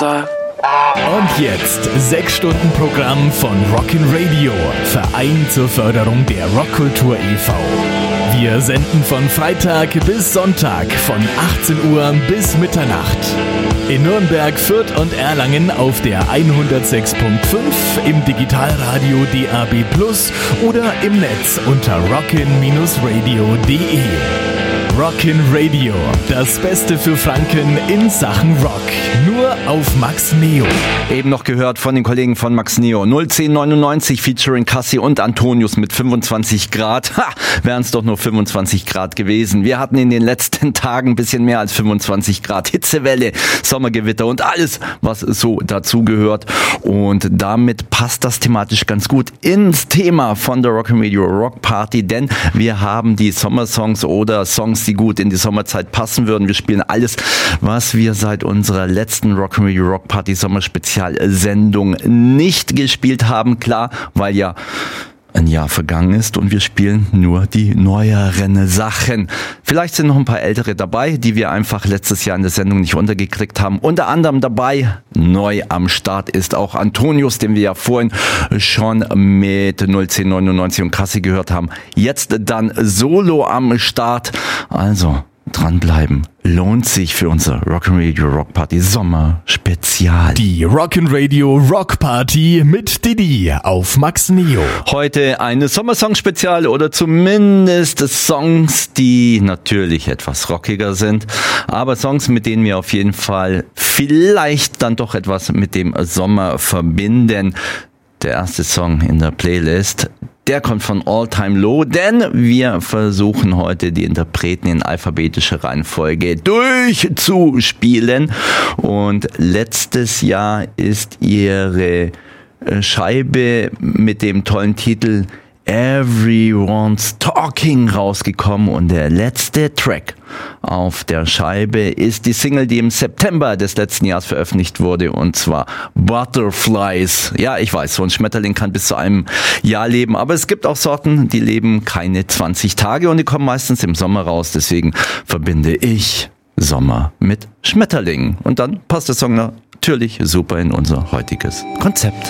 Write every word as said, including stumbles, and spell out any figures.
Wasser. Und jetzt sechs Stunden Programm von Rockin' Radio, Verein zur Förderung der Rockkultur e V Wir senden von Freitag bis Sonntag von achtzehn Uhr bis Mitternacht. In Nürnberg, Fürth und Erlangen auf der hundertsechs Komma fünf, im Digitalradio D A B plus oder im Netz unter rockin radio punkt de. Rockin' Radio, das Beste für Franken in Sachen Rock. Nur auf Max Neo. Eben noch gehört von den Kollegen von Max Neo. null zehn neunundneunzig featuring Cassie und Antonius mit fünfundzwanzig Grad. Ha, wären es doch nur fünfundzwanzig Grad gewesen. Wir hatten in den letzten Tagen ein bisschen mehr als fünfundzwanzig Grad. Hitzewelle, Sommergewitter und alles, was so dazugehört. Und damit passt das thematisch ganz gut ins Thema von der Rockin' Radio Rock Party, denn wir haben die Sommersongs oder Songs, die gut in die Sommerzeit passen würden. Wir spielen alles, was wir seit unserer letzten Rockin' Radio Rock Party Sommerspezialsendung nicht gespielt haben. Klar, weil ja ein Jahr vergangen ist und wir spielen nur die neueren Sachen. Vielleicht sind noch ein paar ältere dabei, die wir einfach letztes Jahr in der Sendung nicht untergekriegt haben. Unter anderem dabei, neu am Start ist auch Antonius, den wir ja vorhin schon mit null zehn neunundneunzig und Cassie gehört haben. Jetzt dann solo am Start. Also dranbleiben. Lohnt sich für unser Rockin' Radio Rock Party Sommer Spezial. Die Rockin' Radio Rock Party mit Didi auf Max Neo. Heute eine Sommersong Spezial oder zumindest Songs, die natürlich etwas rockiger sind, aber Songs, mit denen wir auf jeden Fall vielleicht dann doch etwas mit dem Sommer verbinden. Der erste Song in der Playlist, der kommt von All Time Low, denn wir versuchen heute die Interpreten in alphabetischer Reihenfolge durchzuspielen. Und letztes Jahr ist ihre Scheibe mit dem tollen Titel Everyone's Talking rausgekommen und der letzte Track auf der Scheibe ist die Single, die im September des letzten Jahres veröffentlicht wurde, und zwar Butterflies. Ja, ich weiß, so ein Schmetterling kann bis zu einem Jahr leben, aber es gibt auch Sorten, die leben keine zwanzig Tage und die kommen meistens im Sommer raus, deswegen verbinde ich Sommer mit Schmetterlingen und dann passt der Song natürlich super in unser heutiges Konzept.